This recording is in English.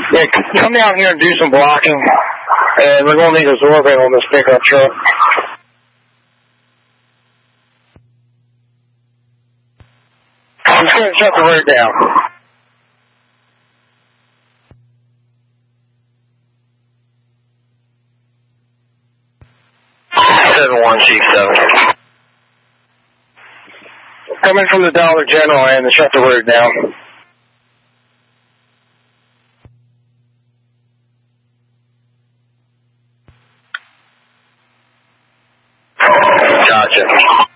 Yeah, come down here and do some blocking. And we're going to need a Zorba on this pickup truck. I'm just going to shut the road down. 7-1, Chief 7. Coming from the Dollar General and to shut the road down. Gotcha.